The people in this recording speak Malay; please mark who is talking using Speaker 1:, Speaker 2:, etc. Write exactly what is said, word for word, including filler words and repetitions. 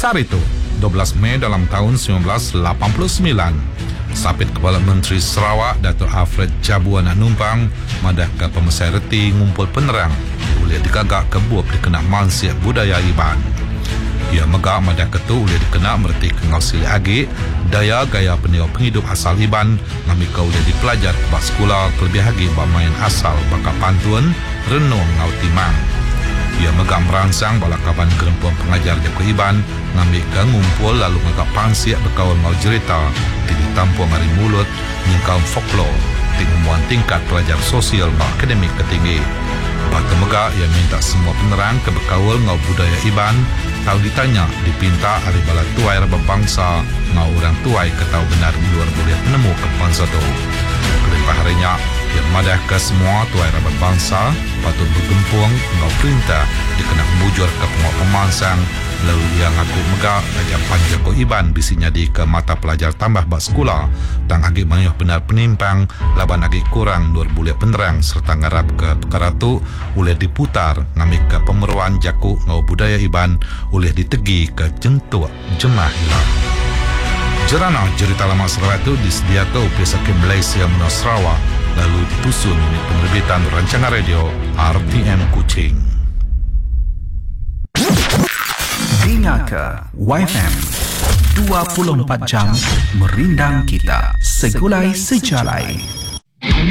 Speaker 1: Sarito, dua belas Mei dalam tahun sembilan belas lapan puluh sembilan. Sapit Kepala Menteri Sarawak Datuk Alfred Jabuan nak numpang madah ke pemesai reti ngumpul penerang boleh digagak ke buah dikenal mansiat budaya Iban. Ia megak madah ketu boleh dikenal merti kengau sili agi daya gaya peniau penghidup asal Iban ngami kau boleh dipelajar ke bak sekolah kelebih lagi bak main asal bakal pantun renung ngau timang. Ia megak merangsang bala kaban gerempuan pengajar Jaku Iban ngambil ke ngumpul lalu ngagak pansiak berkawan ngau cerita di ditampung hari mulut nyingkau folklor tingguan tingkat pelajar sosial bak akademik ketinggi. Batu megak ia minta semua penerang ke berkawal ngau budaya Iban tahu ditanya dipinta hari bala tuai raba bangsa ngau orang tuai ke tahu benar luar boleh penemu ke bangsa tu. Kelimpah harinya ia madah ke semua tuai rabat bangsa patut bergempung ngau perintah dikena mujur ke penguat pemansang lalu ia ngaku megak ajar panjako Iban bisinya di ke mata pelajar tambah bak sekolah tang agi mayuh benar penimpang laban agi kurang luar bulik penerang serta ngarap ke perkara tu boleh diputar ngamik ke pemeruan jaku ngau budaya Iban boleh ditegi ke jentuk jemah hilang. Jerana cerita lama Sarawak itu disediakan oleh Sakit Malaysia Menua Sarawak lalu ditusun oleh penerbitan rancangan radio R T M Kuching.
Speaker 2: Dengarkan Y F M dua puluh empat jam merindang kita segulai sejalai.